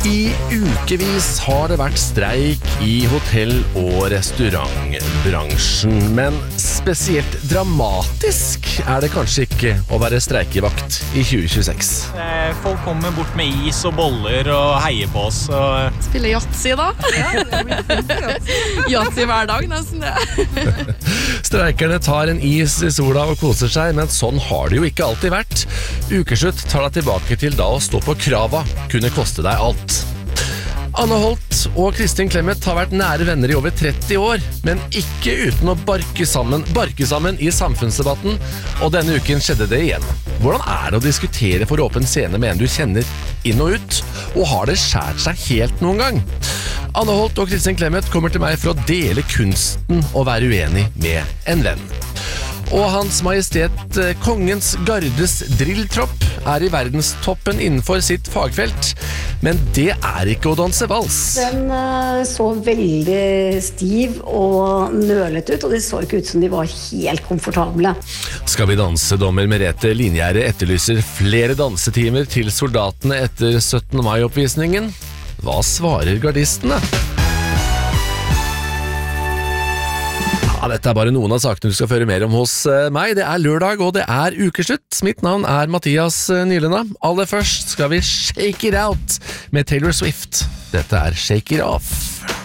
I ukevis har det vært streik i hotell- og restaurantbransjen, men spesielt dramatisk er det kanskje ikke å være streikevakt i 2026. Folk kommer bort med is og boller og heier på oss. Spiller yatzy da. Yatzy hver dag, nesten det. Streikerne tar en is i sola og koser seg, men sånn har det jo ikke alltid vært. Ukeslutt tar deg tilbake til da å stå på krava kunne koste deg alt. Anne Holt og Kristin Clemet har vært nære venner i over 30 år, men ikke uten å barke sammen i samfunnsdebatten, og denne uken skjedde det igjen. Hvordan er det å diskutere for åpen scene med en du kjenner inn og ut, og har det skjært seg helt noen gang? Anne Holt og Kristin Clemet kommer til meg for å dele kunsten å være uenig med en venn. Og Hans Majestet Kongens Gardes drilltropp er i verdenstoppen innenfor sitt fagfelt, men det er ikke å danse vals. Den så veldig stiv og nølet ut, og det så ikke ut som de var helt komfortable. Skal vi danse, dommer Merete Linjære etterlyser flere dansetimer til soldatene etter 17. mai-oppvisningen. Hva svarer gardistene? Ja, dette er bare noen av sakene du skal føre mer om hos meg. Det er lørdag, og det er ukeslutt. Mitt navn er Mathias Nylenda. Aller først skal vi shake it out med Taylor Swift. Dette er Shake It Off.